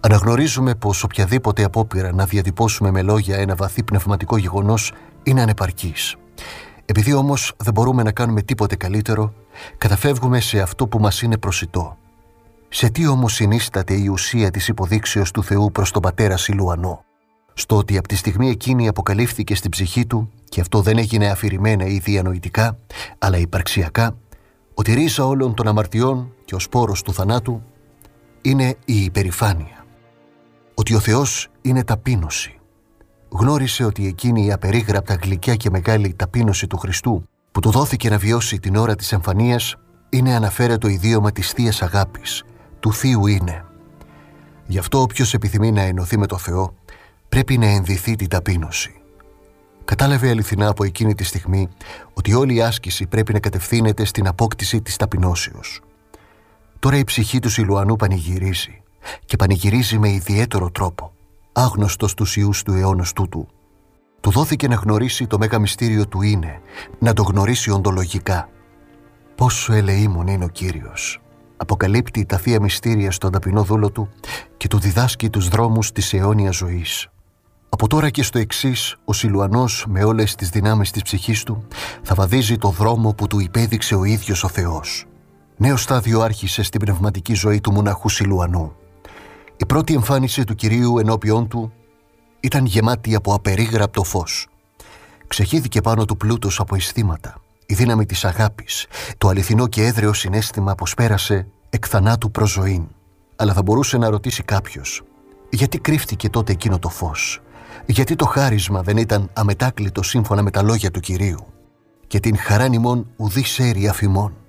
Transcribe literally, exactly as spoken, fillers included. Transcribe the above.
Αναγνωρίζουμε πως οποιαδήποτε απόπειρα να διατυπώσουμε με λόγια ένα βαθύ πνευματικό γεγονός είναι ανεπαρκής. Επειδή όμως δεν μπορούμε να κάνουμε τίποτε καλύτερο, καταφεύγουμε σε αυτό που μας είναι προσιτό. Σε τι όμως συνίσταται η ουσία της υποδείξεως του Θεού προς τον πατέρα Σιλουανό? Στο ότι από τη στιγμή εκείνη αποκαλύφθηκε στην ψυχή του, και αυτό δεν έγινε αφηρημένα ή διανοητικά, αλλά υπαρξιακά, ότι η ρίζα όλων των αμαρτιών και ο σπόρος του θανάτου είναι η υπερηφάνεια. Ότι ο Θεός είναι ταπείνωση. Γνώρισε ότι εκείνη η απερίγραπτα γλυκιά και μεγάλη ταπείνωση του Χριστού που του δόθηκε να βιώσει την ώρα της εμφανίας είναι αναφέρετο ιδίωμα της Θείας Αγάπης, του Θείου είναι. Γι' αυτό όποιος επιθυμεί να ενωθεί με το Θεό πρέπει να ενδυθεί την ταπείνωση. Κατάλαβε αληθινά από εκείνη τη στιγμή ότι όλη η άσκηση πρέπει να κατευθύνεται στην απόκτηση της ταπεινώσεως. Τώρα η ψυχή του Σιλουανού πανηγυρίζει και πανηγυρίζει με ιδιαίτερο τρόπο, άγνωστος στους ιούς του αιώνος τούτου. Του δόθηκε να γνωρίσει το μέγα μυστήριο του είναι, να το γνωρίσει οντολογικά. Πόσο ελεήμων είναι ο Κύριος! Αποκαλύπτει τα θεία μυστήρια στον ταπεινό δούλο του και του διδάσκει τους δρόμους της αιώνιας ζωής. Από τώρα και στο εξής, ο Σιλουανός με όλες τις δυνάμεις της ψυχής του θα βαδίζει το δρόμο που του υπέδειξε ο ίδιος ο Θεός. Νέο στάδιο άρχισε στην πνευματική ζωή του μοναχού Σιλουανού. Η πρώτη εμφάνιση του Κυρίου ενώπιόν του ήταν γεμάτη από απερίγραπτο φως. Ξεχύθηκε πάνω του πλούτος από αισθήματα, η δύναμη της αγάπης, το αληθινό και έδρεο συναίσθημα πως πέρασε εκ θανάτου προς ζωήν. Αλλά θα μπορούσε να ρωτήσει κάποιος, γιατί κρύφτηκε τότε εκείνο το φως? Γιατί το χάρισμα δεν ήταν αμετάκλητο σύμφωνα με τα λόγια του Κυρίου? Και την χαράν ημών ουδής αίρει αφημών.